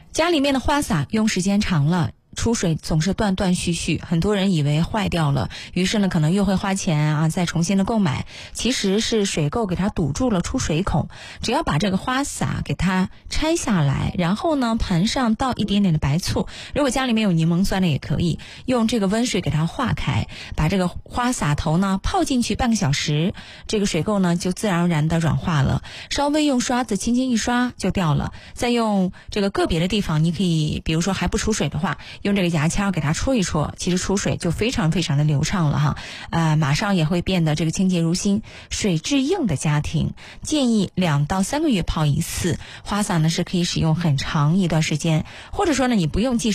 家里面的花洒用时间长了，出水总是断断续续，很多人以为坏掉了，于是呢可能又会花钱啊再重新的购买，其实是水垢给它堵住了出水孔。只要把这个花洒给它拆下来，然后呢盆上倒一点点的白醋，如果家里面有柠檬酸的也可以，用这个温水给它化开，把这个花洒头呢泡进去半个小时，这个水垢呢就自然而然的软化了，稍微用刷子轻轻一刷就掉了。再用这个个别的地方，你可以比如说还不出水的话，用这个牙签给它戳一戳，其实出水就非常非常的流畅了哈，马上也会变得这个清洁如新。水质硬的家庭建议2到3个月泡一次，花洒呢是可以使用很长一段时间，或者说呢你不用计